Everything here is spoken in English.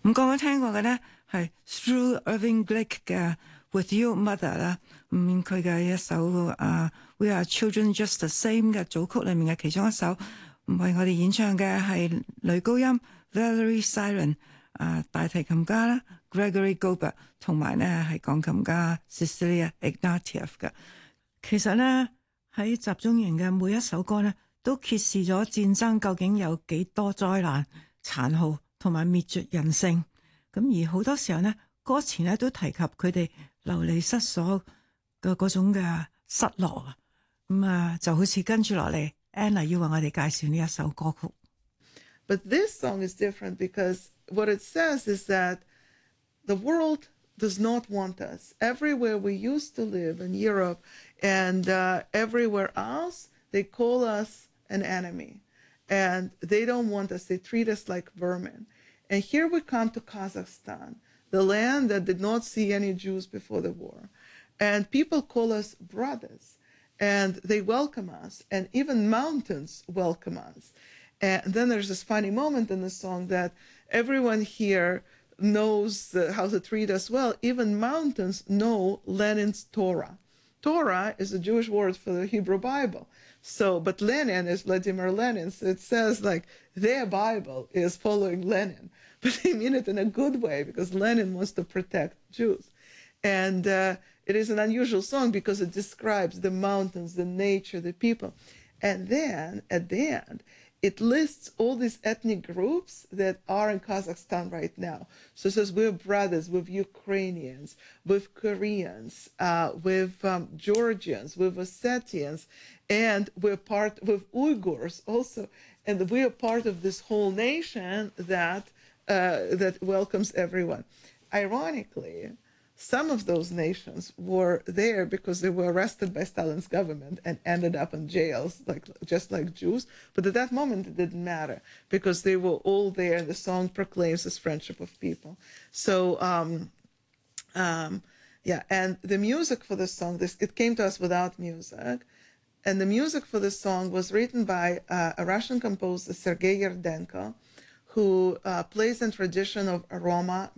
咁剛剛聽過嘅呢係 Through Irving Blake 嘅 With You Mother 啦，佢嘅一首We Are Children Just the Same 嘅組曲裏面嘅其中一首，為我哋演唱嘅係女高音 Valerie Siren， 大提琴家啦 Gregory Goldberg， 同埋呢係鋼琴家 Cecilia Ignatieff 嘅。其實呢喺集中營嘅每一首歌呢都揭示咗戰爭究竟有幾多災難、殘酷同埋滅絕人性。咁而好多時候呢，歌詞呢都提及佢哋流離失所嘅嗰種嘅失落啊。咁就好似跟住落嚟 Anna 要為我哋介紹呢一首歌曲。 But this song is different because what it says is that the world does not want us. Everywhere we used to live in Europe and everywhere else, they call us an enemy. And they don't want us. They treat us like vermin. And here we come to Kazakhstan, the land that did not see any Jews before the war. And people call us brothers. And they welcome us. And even mountains welcome us. And then there's this funny moment in the song that everyone here knows how to treat us well. Even mountains know Lenin's Torah. Torah is a Jewish word for the Hebrew Bible. So, but Lenin is Vladimir Lenin. So it says like their Bible is following Lenin. But they mean it in a good way because Lenin wants to protect Jews. And it is an unusual song because it describes the mountains, the nature, the people. And then at the end, it lists all these ethnic groups that are in Kazakhstan right now. So it says we're brothers with Ukrainians, with Koreans, with Georgians, with Ossetians, and we're part with Uyghurs also. And we are part of this whole nation that that welcomes everyone. Ironically, some of those nations were there because they were arrested by Stalin's government and ended up in jails, just like Jews. But at that moment, it didn't matter because they were all there. And the song proclaims this friendship of people. So, yeah, and the music for this song, it came to us without music. And the music for this song was written by a Russian composer, Sergei Yerdenko, who plays in tradition of Roma